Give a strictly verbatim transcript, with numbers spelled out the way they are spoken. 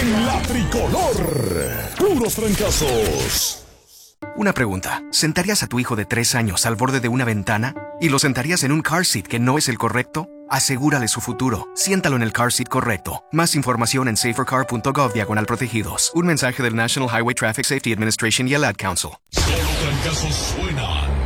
La Tricolor. Puros trancazos. Una pregunta. ¿Sentarías a tu hijo de tres años al borde de una ventana? ¿Y lo sentarías en un car seat que no es el correcto? Asegúrale su futuro. Siéntalo en el car seat correcto. Más información en safercar punto gov diagonal protegidos. Un mensaje del National Highway Traffic Safety Administration y el Ad Council. Solo trancazos suenan.